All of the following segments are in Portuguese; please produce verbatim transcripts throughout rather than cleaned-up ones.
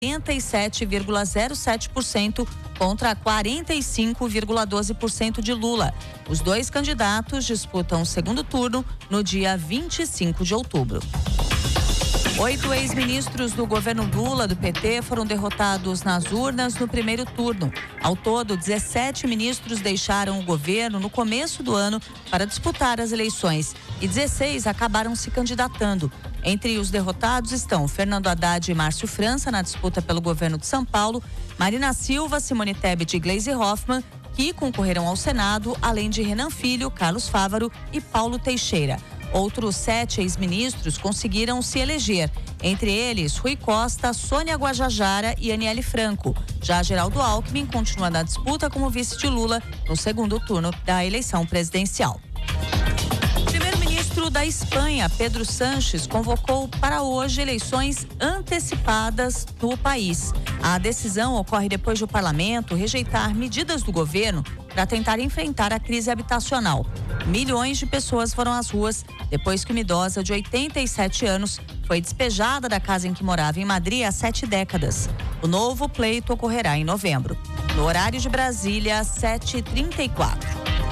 quarenta e sete vírgula zero sete por cento contra quarenta e cinco vírgula doze por cento de Lula. Os dois candidatos disputam o segundo turno no dia vinte e cinco de outubro. Oito ex-ministros do governo Lula, do P T, foram derrotados nas urnas no primeiro turno. Ao todo, dezessete ministros deixaram o governo no começo do ano para disputar as eleições e dezesseis acabaram se candidatando. Entre os derrotados estão Fernando Haddad e Márcio França na disputa pelo governo de São Paulo, Marina Silva, Simone Tebet e Gleisi Hoffmann, que concorreram ao Senado, além de Renan Filho, Carlos Fávaro e Paulo Teixeira. Outros sete ex-ministros conseguiram se eleger, entre eles Rui Costa, Sônia Guajajara e Aniele Franco. Já Geraldo Alckmin continua na disputa como vice de Lula no segundo turno da eleição presidencial. O primeiro-ministro da Espanha, Pedro Sánchez, convocou para hoje eleições antecipadas no país. A decisão ocorre depois de o parlamento rejeitar medidas do governo para tentar enfrentar a crise habitacional. Milhões de pessoas foram às ruas depois que uma idosa de oitenta e sete anos foi despejada da casa em que morava em Madrid há sete décadas. O novo pleito ocorrerá em novembro. No horário de Brasília, sete e trinta e quatro.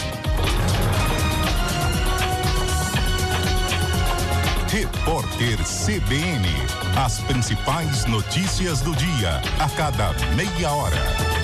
Repórter C B N. As principais notícias do dia, a cada meia hora.